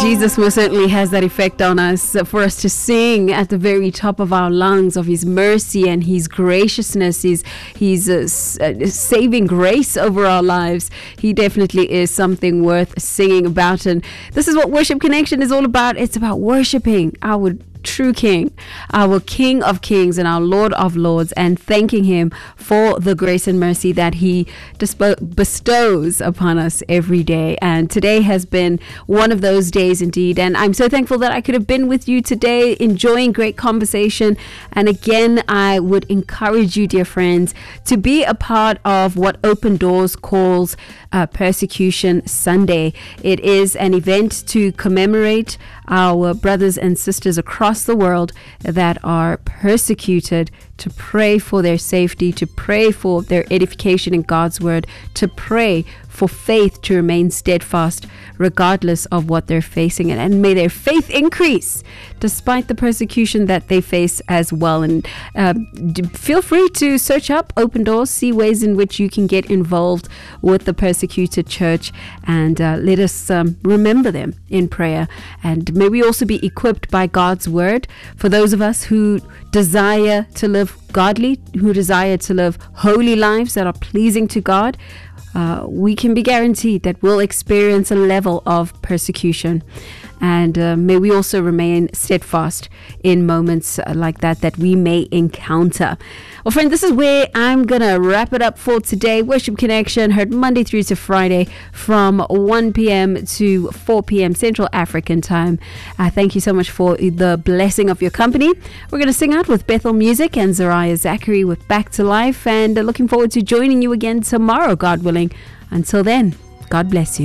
Jesus most certainly has that effect on us, for us to sing at the very top of our lungs of His mercy and His graciousness, His saving grace over our lives. He definitely is something worth singing about, and this is what Worship Connection is all about. It's about worshiping our true King, our King of Kings and our Lord of Lords, and thanking Him for the grace and mercy that He bestows upon us every day. And today has been one of those days indeed, and I'm so thankful that I could have been with you today, enjoying great conversation. And again, I would encourage you, dear friends, to be a part of what Open Doors calls Persecution Sunday. It is an event to commemorate our brothers and sisters across the world that are persecuted, to pray for their safety, to pray for their edification in God's word, to pray for faith to remain steadfast regardless of what they're facing, and may their faith increase despite the persecution that they face as well. And feel free to search up Open Doors, see ways in which you can get involved with the persecuted church, and let us remember them in prayer. And may we also be equipped by God's word for those of us who desire to live godly, who desire to live holy lives that are pleasing to God. We can be guaranteed that we'll experience a level of persecution, and may we also remain steadfast in moments like that we may encounter. Well, friend, this is where I'm gonna wrap it up for today. Worship Connection, heard Monday through to Friday from 1 p.m. to 4 p.m. Central African time. Thank you so much for the blessing of your company. We're gonna sing out with Bethel Music and Zariah Zachary with Back to Life, and looking forward to joining you again tomorrow, God willing. Until then, God bless you.